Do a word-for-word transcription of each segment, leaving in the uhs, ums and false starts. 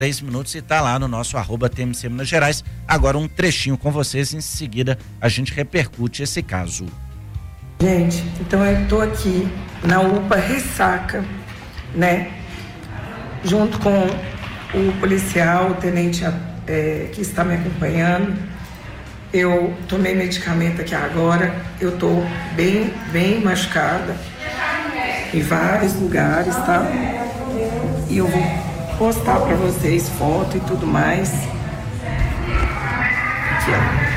três minutos e está lá no nosso arroba T M C Minas Gerais. Agora um trechinho com vocês, em seguida a gente repercute esse caso. Gente, então eu estou aqui na U P A Ressaca, né? Junto com o policial, o tenente é, que está me acompanhando. Eu tomei medicamento aqui agora, eu estou bem, bem machucada em vários lugares, tá? E eu vou postar para vocês foto e tudo mais. Aqui,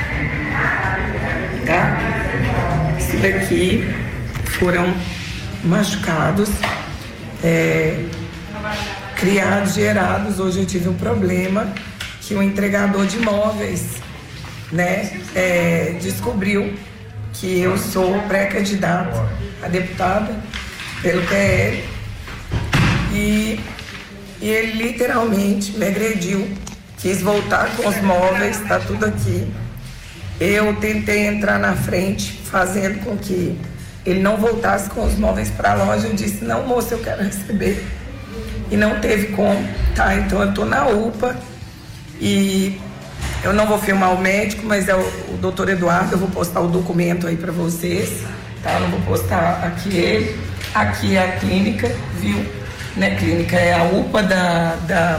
ó. Tá? Isso daqui foram machucados, é, criados, gerados. Hoje eu tive um problema que o entregador de imóveis, né, é, descobriu que eu sou pré-candidata a deputada pelo P L e, e ele literalmente me agrediu, quis voltar com os móveis, tá tudo aqui. Eu tentei entrar na frente, fazendo com que ele não voltasse com os móveis para a loja. Eu disse, não, moça, eu quero receber. E não teve como, tá? Então eu tô na U P A e eu não vou filmar o médico, mas é o, o doutor Eduardo, eu vou postar o documento aí para vocês, tá? Eu não vou postar aqui ele. Aqui é a clínica, viu? Né, clínica é a U P A da, da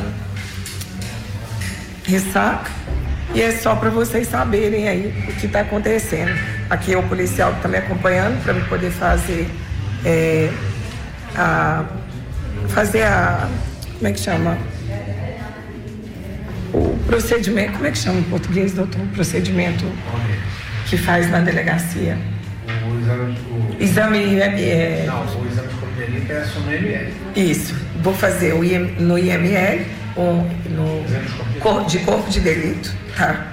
Ressaca. E é só para vocês saberem aí o que está acontecendo. Aqui é o policial que está me acompanhando para eu poder fazer é, a fazer a como é que chama? O procedimento, como é que chama em português, doutor? O procedimento que faz na delegacia. O exame... O... Exame I M L. Não, o exame de corpo de delito é só no I M L. Isso. Vou fazer o I M, no I M L, ou no exame de corpo de, cor, de corpo de delito. Tá.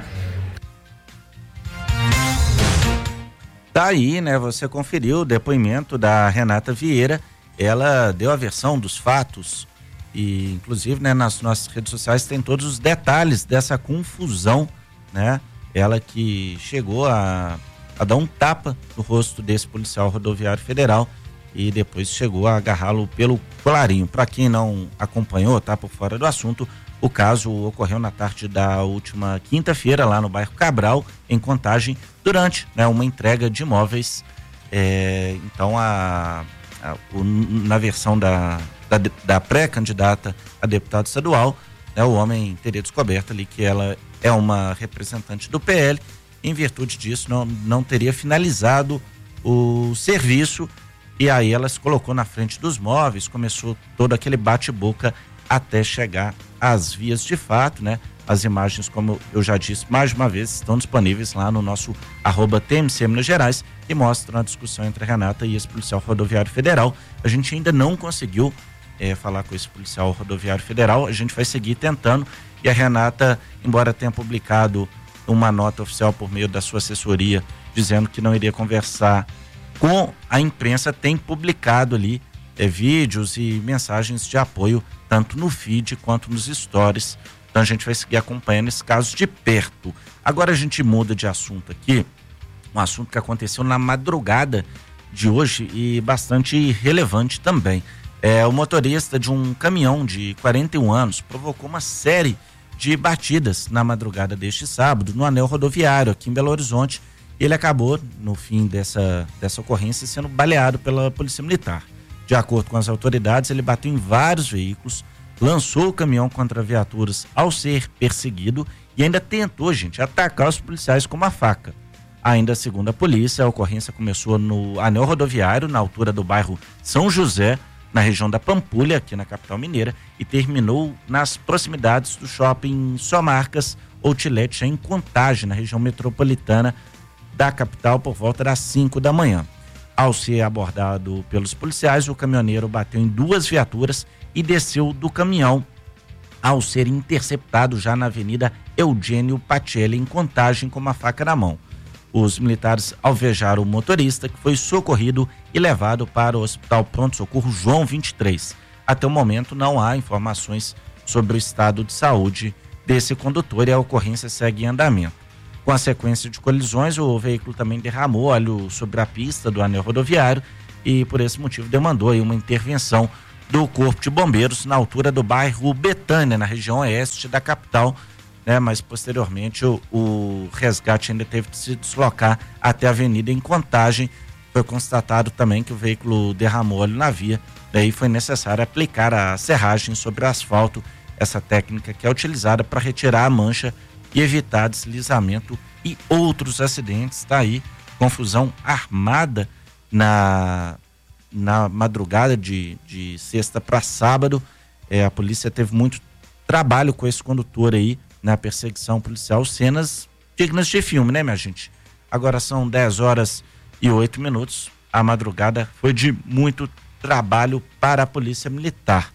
Tá aí, né? Você conferiu o depoimento da Renata Vieira. Ela deu a versão dos fatos e, inclusive, né, nas nossas redes sociais tem todos os detalhes dessa confusão, né? Ela que chegou a, a dar um tapa no rosto desse policial rodoviário federal e depois chegou a agarrá-lo pelo colarinho. Para quem não acompanhou, tá por fora do assunto, o caso ocorreu na tarde da última quinta-feira lá no bairro Cabral, em Contagem, durante, né, uma entrega de imóveis. É, então, a, a, o, na versão da, da, da pré-candidata a deputado estadual, né, o homem teria descoberto ali que ela é uma representante do P L. Em virtude disso, não, não teria finalizado o serviço e aí ela se colocou na frente dos móveis, começou todo aquele bate-boca até chegar às vias de fato, né? As imagens, como eu já disse mais uma vez, estão disponíveis lá no nosso arroba T M C Minas Gerais e mostram a discussão entre a Renata e esse policial rodoviário federal. A gente ainda não conseguiu é, falar com esse policial rodoviário federal, a gente vai seguir tentando e a Renata, embora tenha publicado uma nota oficial por meio da sua assessoria dizendo que não iria conversar com a imprensa, tem publicado ali é, vídeos e mensagens de apoio tanto no feed quanto nos stories. Então a gente vai seguir acompanhando esse caso de perto. Agora a gente muda de assunto aqui, um assunto que aconteceu na madrugada de hoje e bastante relevante também. É, o motorista de um caminhão de quarenta e um anos provocou uma série de batidas na madrugada deste sábado no anel rodoviário aqui em Belo Horizonte. Ele acabou, no fim dessa, dessa ocorrência, sendo baleado pela Polícia Militar. De acordo com as autoridades, ele bateu em vários veículos, lançou o caminhão contra viaturas ao ser perseguido e ainda tentou, gente, atacar os policiais com uma faca. Ainda segundo a polícia, a ocorrência começou no anel rodoviário, na altura do bairro São José, na região da Pampulha, aqui na capital mineira, e terminou nas proximidades do shopping Só Marcas Outlet, em Contagem, na região metropolitana da capital, por volta das cinco da manhã. Ao ser abordado pelos policiais, o caminhoneiro bateu em duas viaturas e desceu do caminhão, ao ser interceptado já na Avenida Eugênio Pacelli, em Contagem, com uma faca na mão. Os militares alvejaram o motorista, que foi socorrido e levado para o Hospital Pronto-Socorro João vinte e três. Até o momento não há informações sobre o estado de saúde desse condutor e a ocorrência segue em andamento. Com a sequência de colisões, o veículo também derramou óleo sobre a pista do anel rodoviário e, por esse motivo, demandou aí uma intervenção do Corpo de Bombeiros na altura do bairro Betânia, na região oeste da capital, né? Mas posteriormente o, o resgate ainda teve que se deslocar até a avenida em Contagem. Foi constatado também que o veículo derramou óleo na via, daí foi necessário aplicar a serragem sobre o asfalto, essa técnica que é utilizada para retirar a mancha e evitar deslizamento e outros acidentes. Está aí confusão armada na, na madrugada de, de sexta para sábado. É, a polícia teve muito trabalho com esse condutor aí na perseguição policial, cenas dignas de filme, né, minha gente? Agora são dez horas e oito minutos. A madrugada foi de muito trabalho para a Polícia Militar.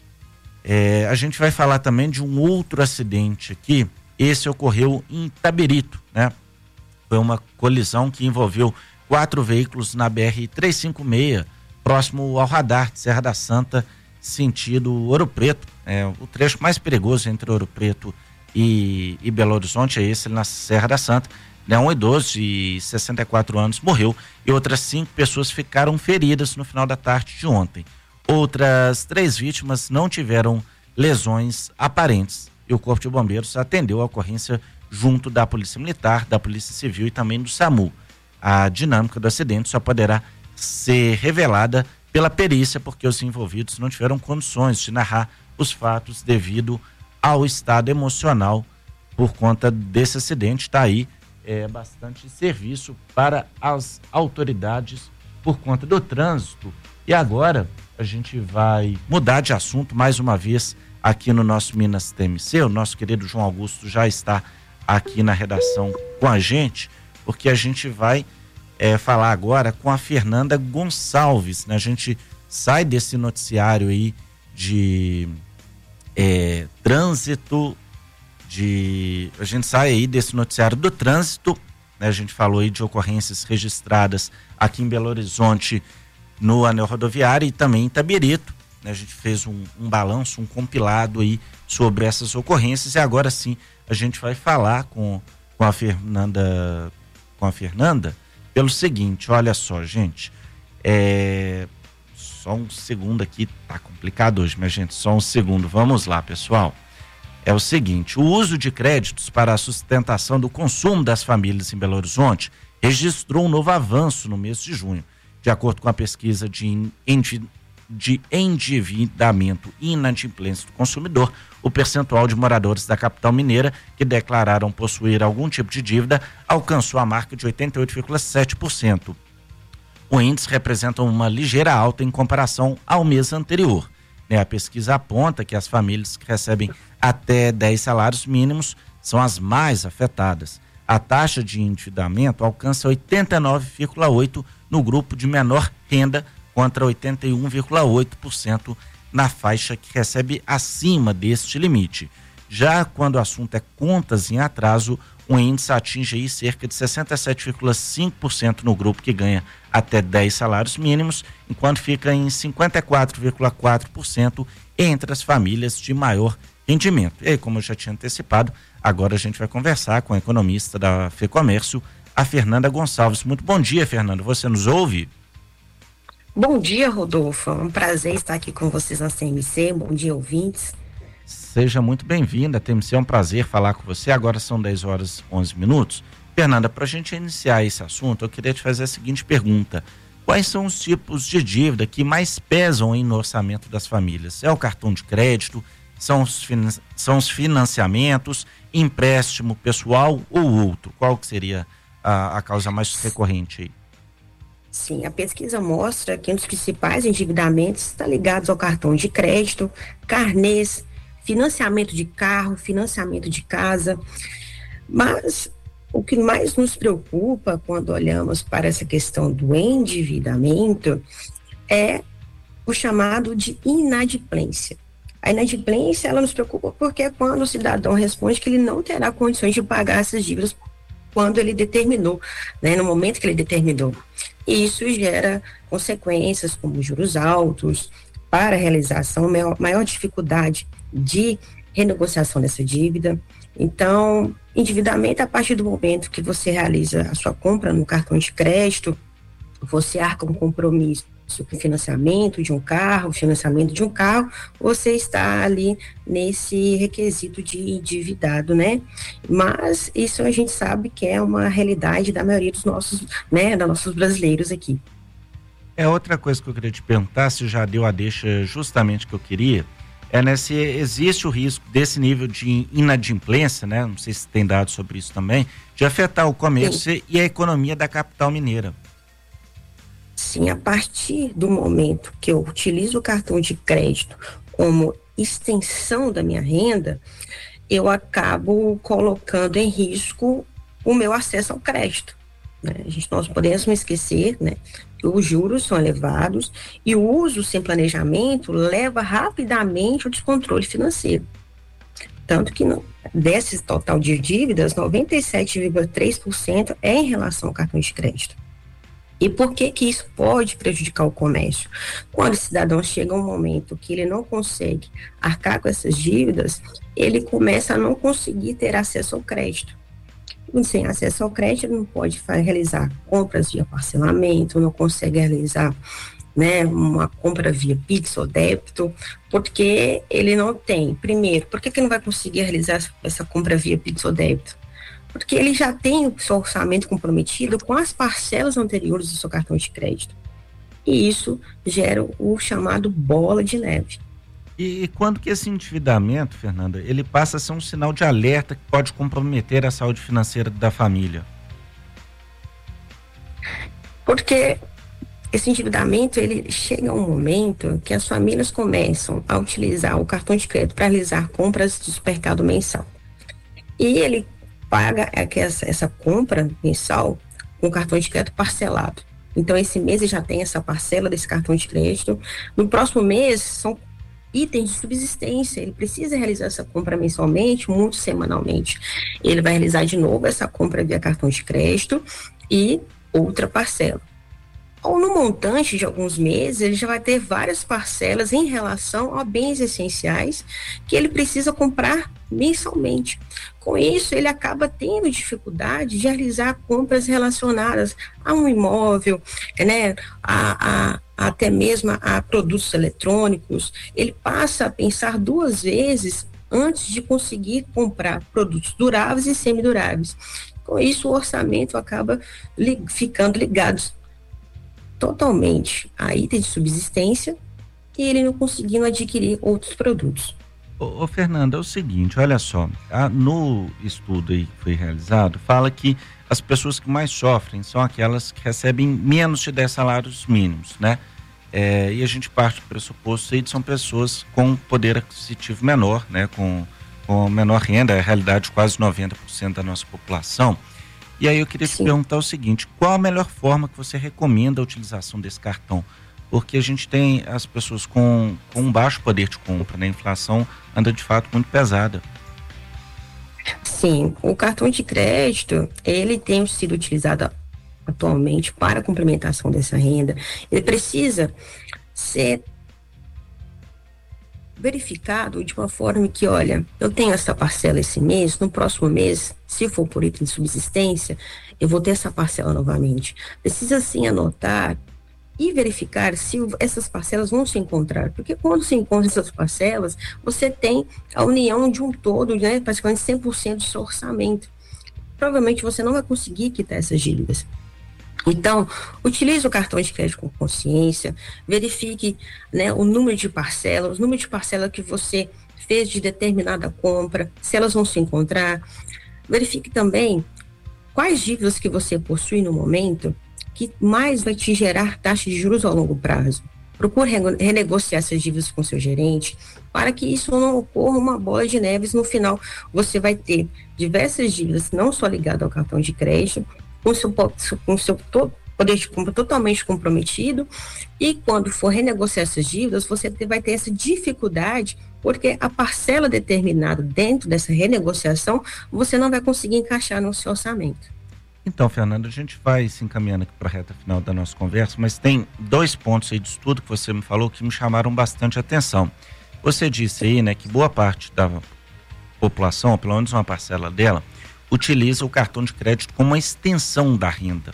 É, a gente vai falar também de um outro acidente aqui. Esse ocorreu em Itabirito, né? Foi uma colisão que envolveu quatro veículos na B R trezentos e cinquenta e seis, próximo ao radar de Serra da Santa, sentido Ouro Preto. É, o trecho mais perigoso entre Ouro Preto e, e Belo Horizonte é esse, na Serra da Santa. Né? Um idoso de sessenta e quatro anos morreu e outras cinco pessoas ficaram feridas no final da tarde de ontem. Outras três vítimas não tiveram lesões aparentes e o Corpo de Bombeiros atendeu a ocorrência junto da Polícia Militar, da Polícia Civil e também do SAMU. A dinâmica do acidente só poderá ser revelada pela perícia, porque os envolvidos não tiveram condições de narrar os fatos devido ao estado emocional por conta desse acidente. Está aí é, bastante serviço para as autoridades por conta do trânsito. E agora a gente vai mudar de assunto mais uma vez aqui no nosso Minas T M C. O nosso querido João Augusto já está aqui na redação com a gente, porque a gente vai é, falar agora com a Fernanda Gonçalves, né? A gente sai desse noticiário aí de é, trânsito, de a gente sai aí desse noticiário do trânsito, né? A gente falou aí de ocorrências registradas aqui em Belo Horizonte, no anel rodoviário e também em Itabirito, né? A gente fez um, um balanço, um compilado aí sobre essas ocorrências e agora sim a gente vai falar com, com a Fernanda, com a Fernanda pelo seguinte, olha só, gente, é, só um segundo aqui, tá complicado hoje, minha gente, só um segundo, vamos lá, pessoal. É o seguinte, o uso de créditos para a sustentação do consumo das famílias em Belo Horizonte registrou um novo avanço no mês de junho. De acordo com a pesquisa de, endi, de endividamento e inadimplência do consumidor, o percentual de moradores da capital mineira que declararam possuir algum tipo de dívida alcançou a marca de oitenta e oito vírgula sete por cento. O índice representa uma ligeira alta em comparação ao mês anterior. Né? A pesquisa aponta que as famílias que recebem até dez salários mínimos são as mais afetadas. A taxa de endividamento alcança oitenta e nove vírgula oito por cento no grupo de menor renda, contra oitenta e um vírgula oito por cento na faixa que recebe acima deste limite. Já quando o assunto é contas em atraso, o índice atinge aí cerca de sessenta e sete vírgula cinco por cento no grupo que ganha até dez salários mínimos, enquanto fica em cinquenta e quatro vírgula quatro por cento entre as famílias de maior rendimento. E aí, como eu já tinha antecipado, agora a gente vai conversar com a economista da FEComércio, a Fernanda Gonçalves. Muito bom dia, Fernanda. Você nos ouve? Bom dia, Rodolfo. É um prazer estar aqui com vocês na C M C. Bom dia, ouvintes. Seja muito bem-vinda. T M C é um prazer falar com você. Agora são dez horas e onze minutos. Fernanda, para a gente iniciar esse assunto, eu queria te fazer a seguinte pergunta. Quais são os tipos de dívida que mais pesam aí no orçamento das famílias? É o cartão de crédito? São os, finan- são os financiamentos, empréstimo pessoal ou outro? Qual que seria a, a causa mais recorrente aí? Sim, a pesquisa mostra que um dos principais endividamentos está ligados ao cartão de crédito, carnês, financiamento de carro, financiamento de casa. Mas o que mais nos preocupa quando olhamos para essa questão do endividamento é o chamado de inadimplência. A inadimplência, ela nos preocupa porque é quando o cidadão responde que ele não terá condições de pagar essas dívidas quando ele determinou, né, no momento que ele determinou. E isso gera consequências como juros altos para a realização, maior, maior dificuldade de renegociação dessa dívida. Então, endividamento, a partir do momento que você realiza a sua compra no cartão de crédito, você arca um compromisso financiamento de um carro, financiamento de um carro, você está ali nesse requisito de endividado, né? Mas isso a gente sabe que é uma realidade da maioria dos nossos, né, dos nossos brasileiros aqui. É outra coisa que eu queria te perguntar, se já deu a deixa justamente que eu queria, é né, se existe o risco desse nível de inadimplência, né? Não sei se tem dados sobre isso também, de afetar o comércio Sim. e a economia da capital mineira. Sim, a partir do momento que eu utilizo o cartão de crédito como extensão da minha renda, eu acabo colocando em risco o meu acesso ao crédito, né? A gente, nós podemos não esquecer, né, que os juros são elevados e o uso sem planejamento leva rapidamente ao descontrole financeiro. Tanto que não, desse total de dívidas, noventa e sete vírgula três por cento é em relação ao cartão de crédito. E por que que isso pode prejudicar o comércio? Quando o cidadão chega a um momento que ele não consegue arcar com essas dívidas, ele começa a não conseguir ter acesso ao crédito. E sem acesso ao crédito, ele não pode realizar compras via parcelamento, não consegue realizar, né, uma compra via Pix ou débito, porque ele não tem. Primeiro, por que que não vai conseguir realizar essa compra via Pix ou débito? Porque ele já tem o seu orçamento comprometido com as parcelas anteriores do seu cartão de crédito. E isso gera o chamado bola de neve. E, e quando que esse endividamento, Fernanda, ele passa a ser um sinal de alerta que pode comprometer a saúde financeira da família? Porque esse endividamento, ele chega a um momento que as famílias começam a utilizar o cartão de crédito para realizar compras de supermercado mensal. E ele paga essa, essa compra mensal com o cartão de crédito parcelado. Então, esse mês ele já tem essa parcela desse cartão de crédito. No próximo mês, são itens de subsistência. Ele precisa realizar essa compra mensalmente, muito semanalmente. Ele vai realizar de novo essa compra via cartão de crédito e outra parcela. Ou no montante de alguns meses, ele já vai ter várias parcelas em relação a bens essenciais que ele precisa comprar mensalmente. Com isso, ele acaba tendo dificuldade de realizar compras relacionadas a um imóvel, né, a, a, até mesmo a produtos eletrônicos. Ele passa a pensar duas vezes antes de conseguir comprar produtos duráveis e semiduráveis. Com isso, o orçamento acaba li, ficando ligado totalmente a itens de subsistência e ele não conseguindo adquirir outros produtos. Ô, ô Fernanda, é o seguinte, olha só, a, no estudo aí que foi realizado, fala que as pessoas que mais sofrem são aquelas que recebem menos de dez salários mínimos, né? É, e a gente parte do pressuposto aí de são pessoas com poder aquisitivo menor, né? Com, com menor renda, é a realidade quase noventa por cento da nossa população. E aí eu queria te Sim. perguntar o seguinte, qual a melhor forma que você recomenda a utilização desse cartão? Porque a gente tem as pessoas com, com um baixo poder de compra, né? A inflação anda de fato muito pesada. Sim, o cartão de crédito, ele tem sido utilizado atualmente para a complementação dessa renda. Ele precisa ser verificado de uma forma que, olha, eu tenho essa parcela esse mês, no próximo mês, se for por item de subsistência, eu vou ter essa parcela novamente. Precisa sim anotar e verificar se essas parcelas vão se encontrar, porque quando se encontram essas parcelas, você tem a união de um todo, né, praticamente cem por cento do seu orçamento. Provavelmente você não vai conseguir quitar essas dívidas. Então, utilize o cartão de crédito com consciência, verifique, né, o número de parcelas, o número de parcelas que você fez de determinada compra, se elas vão se encontrar. Verifique também quais dívidas que você possui no momento que mais vai te gerar taxa de juros ao longo prazo. Procure renegociar essas dívidas com seu gerente para que isso não ocorra uma bola de neves. No final, você vai ter diversas dívidas, não só ligadas ao cartão de crédito, com seu, com seu to, poder de compra totalmente comprometido, e quando for renegociar essas dívidas, você vai ter essa dificuldade, porque a parcela determinada dentro dessa renegociação, você não vai conseguir encaixar no seu orçamento. Então, Fernanda, a gente vai se encaminhando aqui para a reta final da nossa conversa, mas tem dois pontos aí de estudo que você me falou que me chamaram bastante atenção. Você disse aí, né, que boa parte da população, ou pelo menos uma parcela dela, utiliza o cartão de crédito como uma extensão da renda.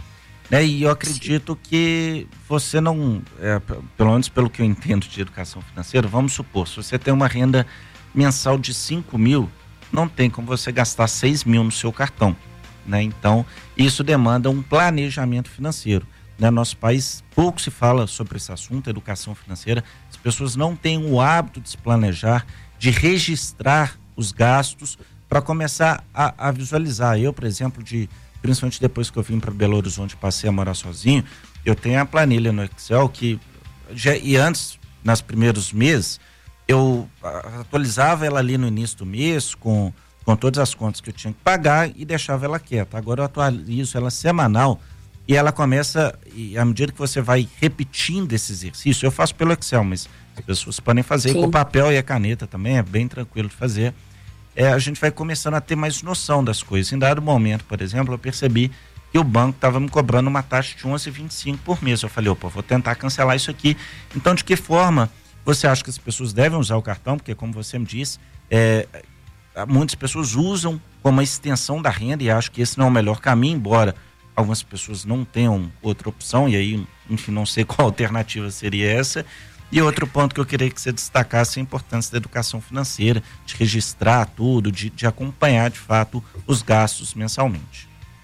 Né? E eu acredito que você não, é, pelo menos pelo que eu entendo de educação financeira, vamos supor, se você tem uma renda mensal de cinco mil, não tem como você gastar seis mil no seu cartão, né? Então, isso demanda um planejamento financeiro, né? Nosso país, pouco se fala sobre esse assunto, educação financeira, as pessoas não têm o hábito de se planejar, de registrar os gastos para começar a, a visualizar. Eu, por exemplo, de principalmente depois que eu vim para Belo Horizonte, passei a morar sozinho, eu tenho a planilha no Excel que, já, e antes, nos primeiros meses, eu atualizava ela ali no início do mês, com, com todas as contas que eu tinha que pagar e deixava ela quieta. Agora eu atualizo ela semanal e ela começa, e à medida que você vai repetindo esse exercício, eu faço pelo Excel, mas as pessoas podem fazer com o papel e a caneta também, é bem tranquilo de fazer. É, a gente vai começando a ter mais noção das coisas. Em dado momento, por exemplo, eu percebi que o banco estava me cobrando uma taxa de onze vírgula vinte e cinco por mês. Eu falei, opa, vou tentar cancelar isso aqui. Então, de que forma você acha que as pessoas devem usar o cartão? Porque, como você me disse, é, muitas pessoas usam como uma extensão da renda e acho que esse não é o melhor caminho, embora algumas pessoas não tenham outra opção, e aí, enfim, não sei qual alternativa seria essa. E outro ponto que eu queria que você destacasse é a importância da educação financeira, de registrar tudo, de, de acompanhar de fato os gastos mensalmente.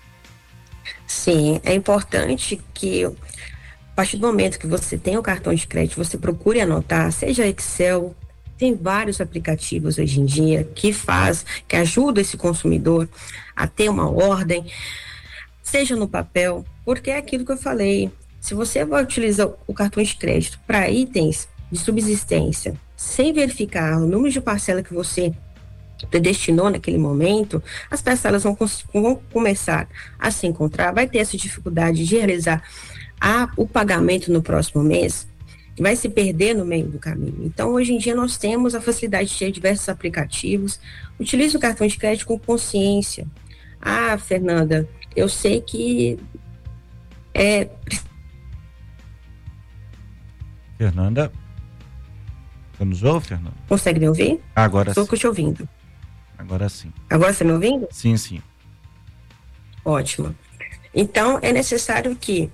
Sim, é importante que a partir do momento que você tem o cartão de crédito, você procure anotar, seja Excel, tem vários aplicativos hoje em dia que faz, que ajuda esse consumidor a ter uma ordem, seja no papel, porque é aquilo que eu falei. Se você vai utilizar o cartão de crédito para itens de subsistência, sem verificar o número de parcela que você predestinou naquele momento, as parcelas vão, vão começar a se encontrar, vai ter essa dificuldade de realizar a, o pagamento no próximo mês, vai se perder no meio do caminho. Então, hoje em dia, nós temos a facilidade de ter diversos aplicativos. Utilize o cartão de crédito com consciência. Ah, Fernanda, eu sei que é... Fernanda, você nos ouve, Fernanda? Consegue me ouvir? Agora Estou sim. te ouvindo. Agora sim. Agora você está me ouvindo? Sim, sim. Ótimo. Então, é necessário que,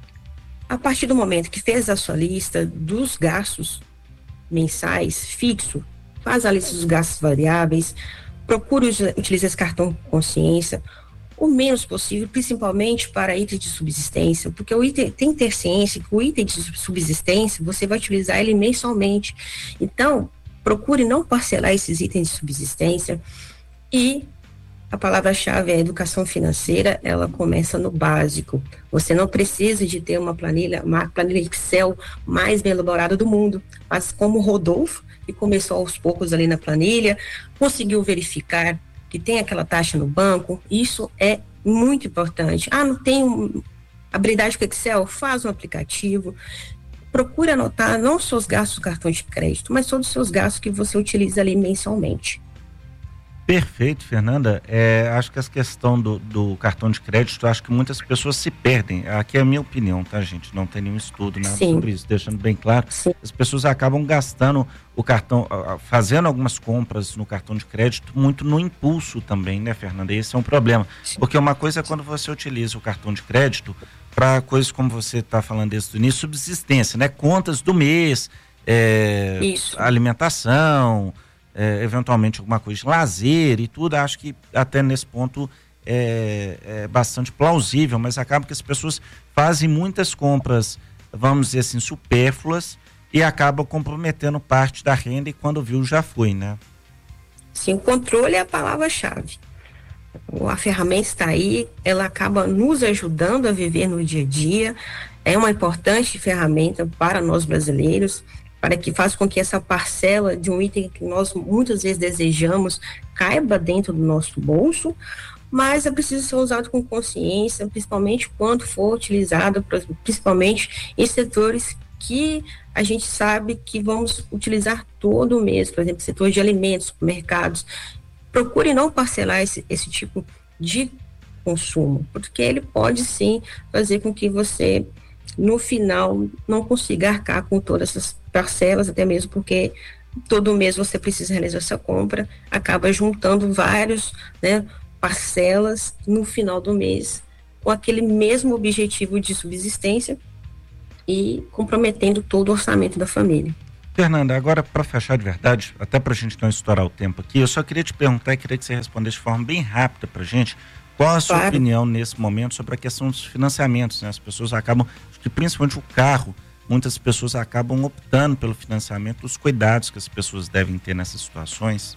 a partir do momento que fez a sua lista dos gastos mensais, fixo, faz a lista dos gastos variáveis, procure utilizar esse cartão com consciência, o menos possível, principalmente para itens de subsistência, porque o item tem que ter ciência que o item de subsistência você vai utilizar ele mensalmente. Então, procure não parcelar esses itens de subsistência. E a palavra-chave é a educação financeira, ela começa no básico. Você não precisa de ter uma planilha, uma planilha Excel mais bem elaborada do mundo, mas como o Rodolfo, que começou aos poucos ali na planilha, conseguiu verificar que tem aquela taxa no banco, isso é muito importante. Ah, não tem habilidade com Excel? Faz um aplicativo, procure anotar não só os gastos do cartão de crédito, mas todos os seus gastos que você utiliza ali mensalmente. Perfeito, Fernanda. É, acho que essa questão do, do cartão de crédito, acho que muitas pessoas se perdem. Aqui é a minha opinião, tá, gente? Não tem nenhum estudo, né, sobre isso, deixando bem claro. Sim. As pessoas acabam gastando o cartão, fazendo algumas compras no cartão de crédito muito no impulso também, né, Fernanda? Esse é um problema. Sim. Porque uma coisa é quando você utiliza o cartão de crédito para coisas como você está falando desde o início, subsistência, né? Contas do mês, é, alimentação, É, eventualmente alguma coisa de lazer e tudo. Acho que até nesse ponto é, é bastante plausível, mas acaba que as pessoas fazem muitas compras, vamos dizer assim, supérfluas e acabam comprometendo parte da renda e quando viu já foi, né? Sim, o controle é a palavra-chave. A ferramenta está aí, ela acaba nos ajudando a viver no dia a dia, é uma importante ferramenta para nós brasileiros, para que faça com que essa parcela de um item que nós muitas vezes desejamos caiba dentro do nosso bolso, mas é preciso ser usado com consciência, principalmente quando for utilizado, principalmente em setores que a gente sabe que vamos utilizar todo mês, por exemplo, setor de alimentos, supermercados. Procure não parcelar esse, esse tipo de consumo, porque ele pode sim fazer com que você, no final, não consiga arcar com todas essas parcelas, até mesmo porque todo mês você precisa realizar essa compra, acaba juntando vários, né, parcelas, no final do mês com aquele mesmo objetivo de subsistência e comprometendo todo o orçamento da família. Fernanda, agora para fechar de verdade, até para a gente não estourar o tempo aqui, eu só queria te perguntar e queria que você respondesse de forma bem rápida para a gente, qual a sua Claro. opinião nesse momento sobre a questão dos financiamentos, né? As pessoas acabam, que principalmente o carro, muitas pessoas acabam optando pelo financiamento, os cuidados que as pessoas devem ter nessas situações.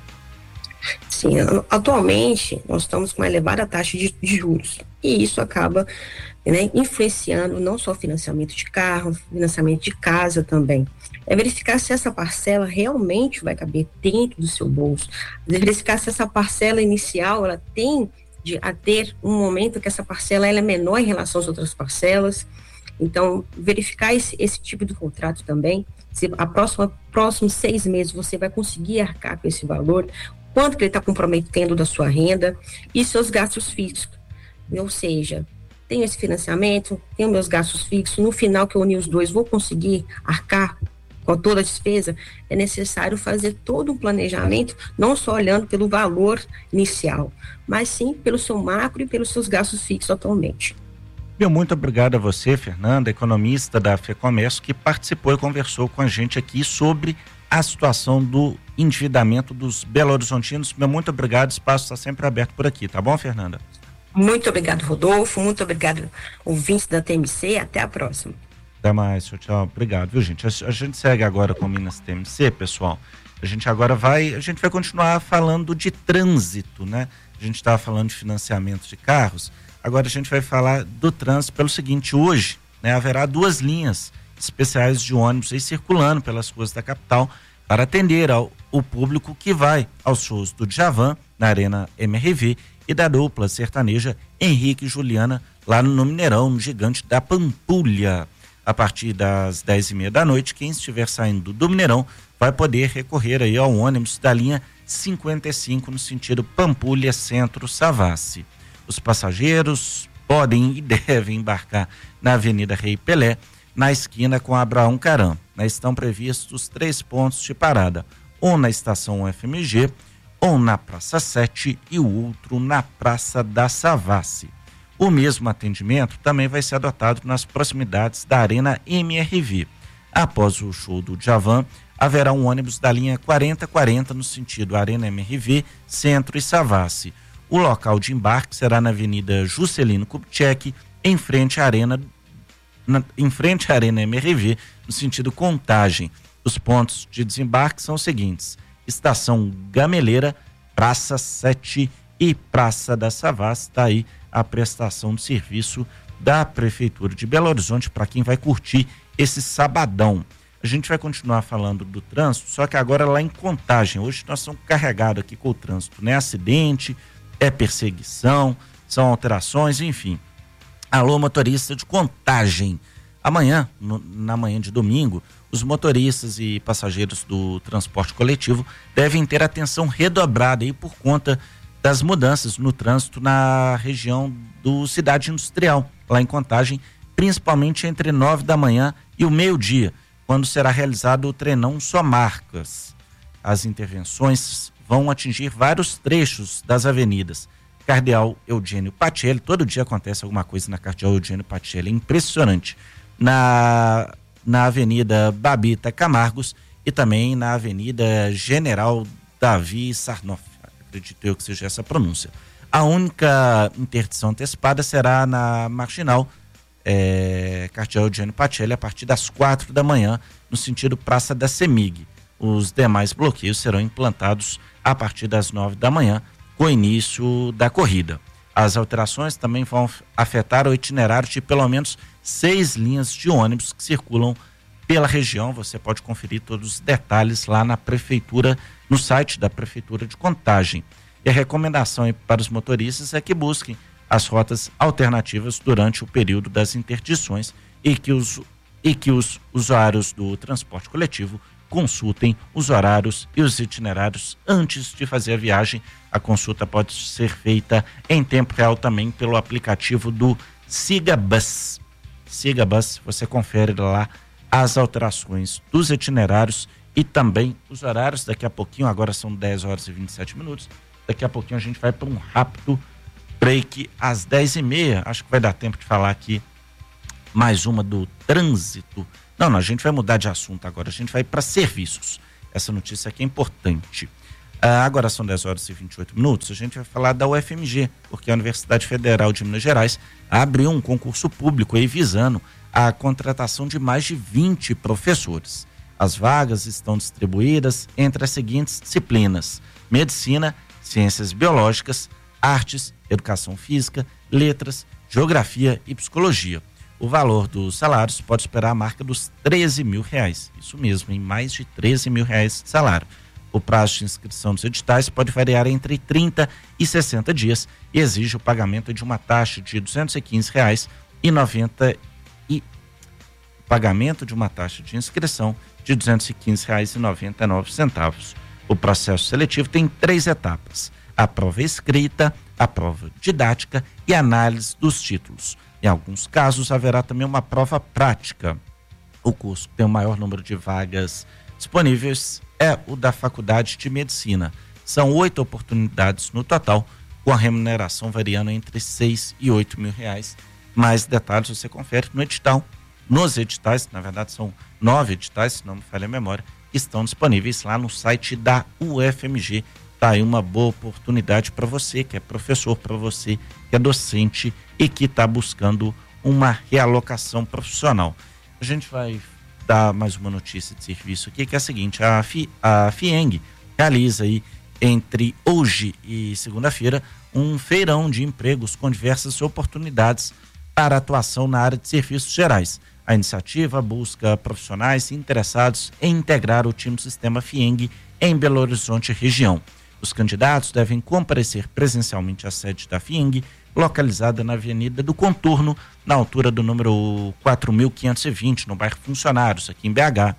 Sim, atualmente nós estamos com uma elevada taxa de, de juros e isso acaba, né, influenciando não só o financiamento de carro, financiamento de casa também. É verificar se essa parcela realmente vai caber dentro do seu bolso, é verificar se essa parcela inicial ela tem de, a ter um momento que essa parcela ela é menor em relação às outras parcelas. Então, verificar esse, esse tipo de contrato também, se a próxima próximos seis meses você vai conseguir arcar com esse valor, quanto que ele está comprometendo da sua renda e seus gastos fixos. Ou seja, tenho esse financiamento, tenho meus gastos fixos, no final que eu unir os dois, vou conseguir arcar com toda a despesa? É necessário fazer todo um planejamento, não só olhando pelo valor inicial, mas sim pelo seu macro e pelos seus gastos fixos atualmente. Meu muito obrigado a você, Fernanda, economista da FEComércio, que participou e conversou com a gente aqui sobre a situação do endividamento dos belo-horizontinos. Meu muito obrigado, o espaço está sempre aberto por aqui, tá bom, Fernanda? Muito obrigado, Rodolfo, muito obrigado, ouvintes da T M C, até a próxima. Até mais, tchau, tchau, obrigado, viu, gente? A, a gente segue agora com o Minas T M C, pessoal. A gente agora vai, a gente vai continuar falando de trânsito, né? A gente estava falando de financiamento de carros, agora a gente vai falar do trânsito pelo seguinte: hoje, né, haverá duas linhas especiais de ônibus aí circulando pelas ruas da capital para atender ao o público que vai aos shows do Djavan na Arena M R V e da dupla sertaneja Henrique e Juliana lá no Mineirão, no Gigante da Pampulha. A partir das dez e meia da noite, quem estiver saindo do Mineirão vai poder recorrer aí ao ônibus da linha cinquenta e cinco no sentido Pampulha Centro Savassi. Os passageiros podem e devem embarcar na Avenida Rei Pelé, na esquina com Abraão Caram. Estão previstos três pontos de parada, um na estação U F M G, um na Praça sete e o outro na Praça da Savassi. O mesmo atendimento também vai ser adotado nas proximidades da Arena M R V. Após o show do Djavan, haverá um ônibus da linha quarenta quarenta no sentido Arena M R V, Centro e Savassi. O local de embarque será na Avenida Juscelino Kubitschek, em frente à Arena Na, em frente à Arena M R V, no sentido Contagem. Os pontos de desembarque são os seguintes: Estação Gameleira, Praça sete e Praça da Savassi. Está aí a prestação de serviço da Prefeitura de Belo Horizonte para quem vai curtir esse sabadão. A gente vai continuar falando do trânsito, só que agora lá em Contagem. Hoje nós estamos carregados aqui com o trânsito, né? Acidente, é perseguição, são alterações, enfim. Alô, motorista de Contagem. Amanhã, no, na manhã de domingo, os motoristas e passageiros do transporte coletivo devem ter atenção redobrada aí por conta das mudanças no trânsito na região do Cidade Industrial, lá em Contagem, principalmente entre nove da manhã e o meio-dia, quando será realizado o treinão Só Marcas. As intervenções vão atingir vários trechos das avenidas Cardeal Eugênio Pacelli. Todo dia acontece alguma coisa na Cardeal Eugênio Pacelli, é impressionante. Na, na Avenida Babita Camargos e também na Avenida General Davi Sarnoff, acredito eu que seja essa a pronúncia. A única interdição antecipada será na Marginal é, Cardeal Eugênio Pacelli a partir das quatro da manhã, no sentido Praça da Semig. Os demais bloqueios serão implantados a partir das nove da manhã, com o início da corrida. As alterações também vão afetar o itinerário de pelo menos seis linhas de ônibus que circulam pela região. Você pode conferir todos os detalhes lá na prefeitura, no site da Prefeitura de Contagem. E a recomendação para os motoristas é que busquem as rotas alternativas durante o período das interdições e que os, e que os usuários do transporte coletivo consultem os horários e os itinerários antes de fazer a viagem. A consulta pode ser feita em tempo real também pelo aplicativo do SigaBus. SigaBus, você confere lá as alterações dos itinerários e também os horários. Daqui a pouquinho, agora são dez horas e vinte e sete minutos, daqui a pouquinho a gente vai para um rápido break às dez e meia. Acho que vai dar tempo de falar aqui mais uma do trânsito. Não, não, a gente vai mudar de assunto agora. A gente vai para serviços. Essa notícia aqui é importante. Ah, agora são dez horas e vinte e oito minutos. A gente vai falar da U F M G, porque a Universidade Federal de Minas Gerais abriu um concurso público aí visando a contratação de mais de vinte professores. As vagas estão distribuídas entre as seguintes disciplinas: medicina, ciências biológicas, artes, educação física, letras, geografia e psicologia. O valor dos salários pode superar a marca dos treze mil reais. Isso mesmo, em mais de treze mil reais de salário. O prazo de inscrição dos editais pode variar entre trinta e sessenta dias e exige o pagamento de uma taxa de duzentos e quinze reais e noventa e pagamento de uma taxa de inscrição de duzentos e quinze reais e noventa e nove centavos. O processo seletivo tem três etapas: a prova escrita, a prova didática e a análise dos títulos. Em alguns casos haverá também uma prova prática. O curso que tem o maior número de vagas disponíveis é o da Faculdade de Medicina. São oito oportunidades no total, com a remuneração variando entre seis e oito mil reais. Mais detalhes você confere no edital. Nos editais, na verdade são nove editais, se não me falha a memória, estão disponíveis lá no site da U F M G. Tá aí uma boa oportunidade para você que é professor, para você que é docente e que está buscando uma realocação profissional. A gente vai dar mais uma notícia de serviço aqui, que é a seguinte: a, Fi, a FIENG realiza aí entre hoje e segunda-feira um feirão de empregos com diversas oportunidades para atuação na área de serviços gerais. A iniciativa busca profissionais interessados em integrar o time do sistema FIENG em Belo Horizonte região. Os candidatos devem comparecer presencialmente à sede da FIENG, localizada na Avenida do Contorno, na altura do número quatro mil quinhentos e vinte, no bairro Funcionários, aqui em B H.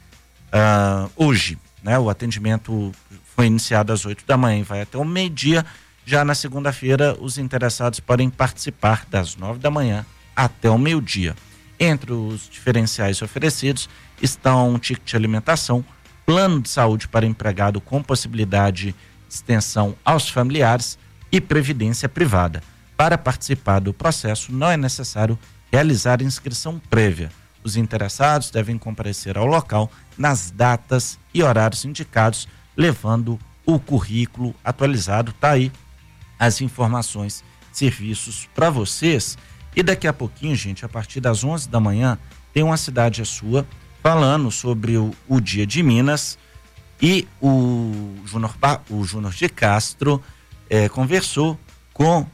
Uh, hoje, né, o atendimento foi iniciado às oito da manhã e vai até o meio-dia. Já na segunda-feira, os interessados podem participar das nove da manhã até o meio-dia. Entre os diferenciais oferecidos estão ticket de alimentação, plano de saúde para empregado com possibilidade de extensão aos familiares e previdência privada. Para participar do processo, não é necessário realizar inscrição prévia. Os interessados devem comparecer ao local nas datas e horários indicados, levando o currículo atualizado. Tá aí as informações, serviços para vocês. E daqui a pouquinho, gente, a partir das onze da manhã, tem uma Cidade é Sua falando sobre o, o Dia de Minas, e o Júnior, o Júnior de Castro eh, conversou com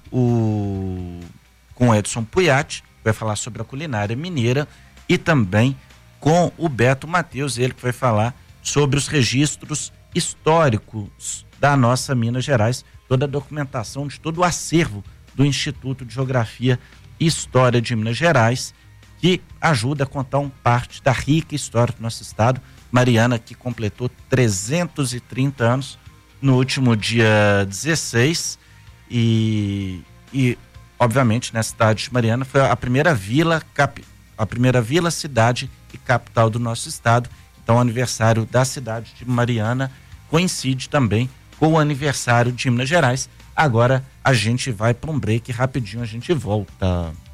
o com o Edson Puyat, que vai falar sobre a culinária mineira, e também com o Beto Matheus, ele que vai falar sobre os registros históricos da nossa Minas Gerais, toda a documentação de todo o acervo do Instituto de Geografia e História de Minas Gerais, que ajuda a contar uma parte da rica história do nosso estado. Mariana, que completou trezentos e trinta anos no último dia dezesseis, e, e obviamente, na cidade de Mariana foi a primeira vila, cap, a primeira vila, cidade e capital do nosso estado. Então, o aniversário da cidade de Mariana coincide também com o aniversário de Minas Gerais. Agora a gente vai para um break, rapidinho a gente volta.